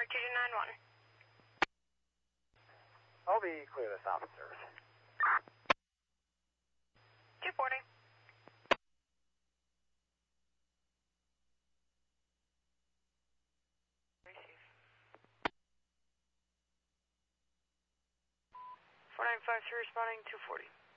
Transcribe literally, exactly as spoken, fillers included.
two two nine one. I'll be clear this office service. two forty. four nine five three responding two forty.